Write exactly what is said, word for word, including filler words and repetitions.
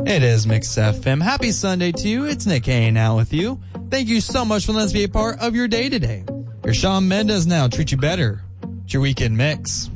It is Mix F M. Happy Sunday to you. It's Nick hanging out with you. Thank you so much for letting us be a part of your day today. Your Shawn Mendes now. Treat you better. It's your weekend mix.